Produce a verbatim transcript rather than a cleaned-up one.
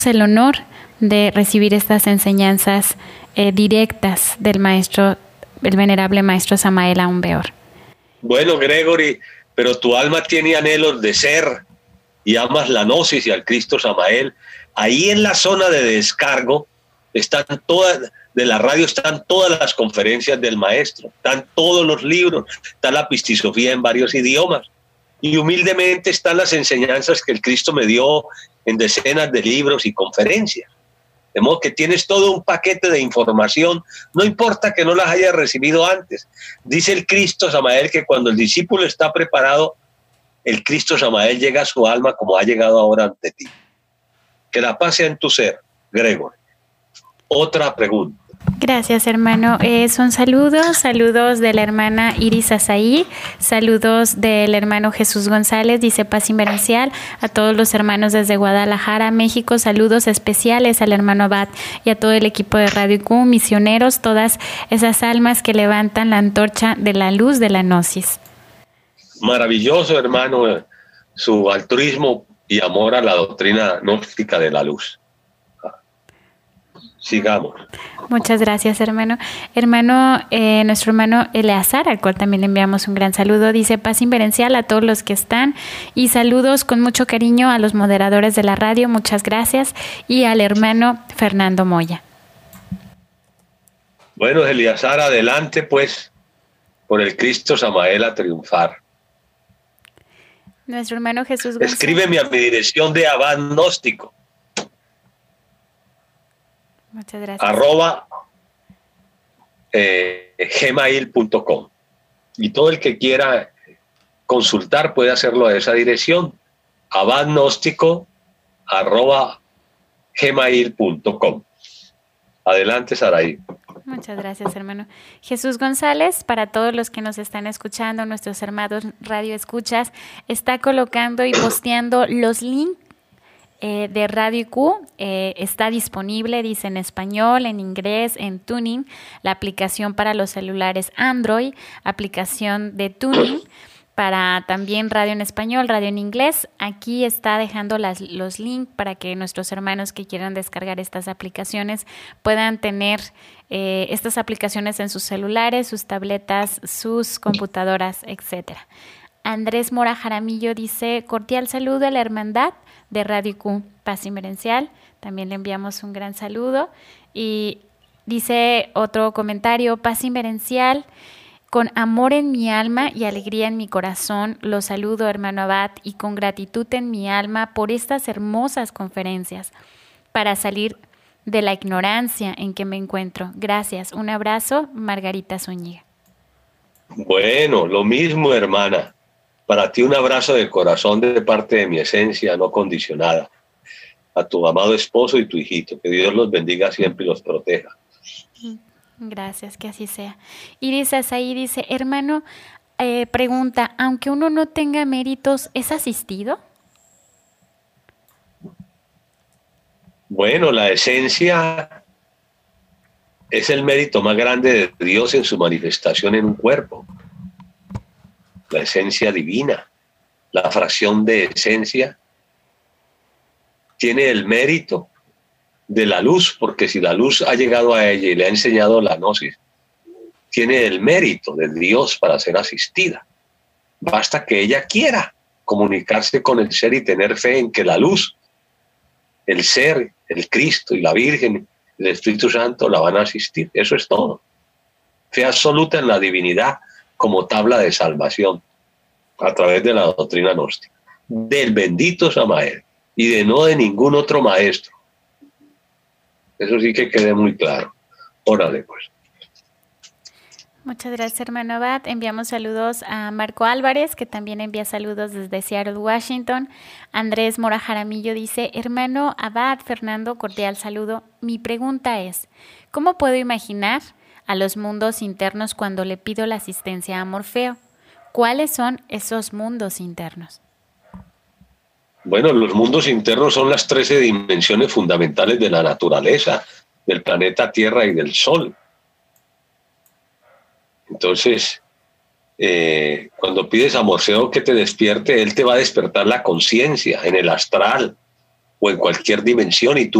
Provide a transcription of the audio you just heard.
el honor de recibir estas enseñanzas eh, directas del maestro, el venerable maestro Samael Aún Weor. Bueno, Gregory, pero tu alma tiene anhelos de ser y amas la gnosis y al Cristo Samael. Ahí en la zona de descargo están todas, de la radio están todas las conferencias del maestro, están todos los libros, está la pistisofía en varios idiomas. Y humildemente están las enseñanzas que el Cristo me dio en decenas de libros y conferencias. De modo que tienes todo un paquete de información, no importa que no las hayas recibido antes. Dice el Cristo Samael que cuando el discípulo está preparado, el Cristo Samael llega a su alma como ha llegado ahora ante ti. Que la paz sea en tu ser, Gregory. Otra pregunta. Gracias, hermano. Eh, son saludos, saludos de la hermana Iris Azaí, saludos del hermano Jesús González, dice paz inverencial a todos los hermanos desde Guadalajara, México, saludos especiales al hermano Abad y a todo el equipo de Radio I Q, misioneros, todas esas almas que levantan la antorcha de la luz de la gnosis. Maravilloso, hermano, su altruismo y amor a la doctrina gnóstica de la luz. Sigamos. Muchas gracias, hermano. Hermano, eh, nuestro hermano Eleazar, al cual también le enviamos un gran saludo, dice paz inverencial a todos los que están y saludos con mucho cariño a los moderadores de la radio, muchas gracias, y al hermano Fernando Moya. Bueno, Eleazar, adelante pues, por el Cristo Samael a triunfar. Nuestro hermano Jesús González. Escríbeme a mi dirección de abad gnóstico. Muchas gracias. Arroba eh, gmail punto com. Y todo el que quiera consultar puede hacerlo a esa dirección. abadgnóstico arroba gmail punto com. Adelante, Saraí. Muchas gracias, hermano. Jesús González, para todos los que nos están escuchando, nuestros hermanos radio escuchas, está colocando y posteando los links Eh, de Radio I Q, eh, está disponible, dice en español, en inglés, en Tuning, la aplicación para los celulares Android, aplicación de Tuning, para también radio en español, radio en inglés. Aquí está dejando las, los links para que nuestros hermanos que quieran descargar estas aplicaciones puedan tener eh, estas aplicaciones en sus celulares, sus tabletas, sus computadoras, etcétera. Andrés Mora Jaramillo dice, cordial saludo a la hermandad de Radio I Q, paz inverencial. También le enviamos un gran saludo. Y dice otro comentario, paz inverencial, con amor en mi alma y alegría en mi corazón, lo saludo, hermano Abad, y con gratitud en mi alma por estas hermosas conferencias, para salir de la ignorancia en que me encuentro. Gracias. Un abrazo, Margarita Zúñiga. Bueno, lo mismo, hermana. Para ti un abrazo de corazón de parte de mi esencia no condicionada. A tu amado esposo y tu hijito. Que Dios los bendiga siempre y los proteja. Gracias, que así sea. Iris Azaí dice, hermano, eh, pregunta, aunque uno no tenga méritos, ¿es asistido? Bueno, la esencia es el mérito más grande de Dios en su manifestación en un cuerpo. La esencia divina, la fracción de esencia, tiene el mérito de la luz, porque si la luz ha llegado a ella y le ha enseñado la gnosis, tiene el mérito de Dios para ser asistida. Basta que ella quiera comunicarse con el ser y tener fe en que la luz, el ser, el Cristo y la Virgen, el Espíritu Santo la van a asistir. Eso es todo. Fe absoluta en la divinidad como tabla de salvación a través de la doctrina gnóstica, del bendito Samael y de no de ningún otro maestro. Eso sí que quede muy claro. Órale, pues. Muchas gracias, hermano Abad. Enviamos saludos a Marco Álvarez, que también envía saludos desde Seattle, Washington. Andrés Mora Jaramillo dice, hermano Abad, Fernando, cordial saludo. Mi pregunta es, ¿cómo puedo imaginar a los mundos internos cuando le pido la asistencia a Morfeo? ¿Cuáles son esos mundos internos? Bueno, los mundos internos son las trece dimensiones fundamentales de la naturaleza, del planeta Tierra y del Sol. Entonces, eh, cuando pides a Morfeo que te despierte, él te va a despertar la conciencia en el astral, o en cualquier dimensión y tú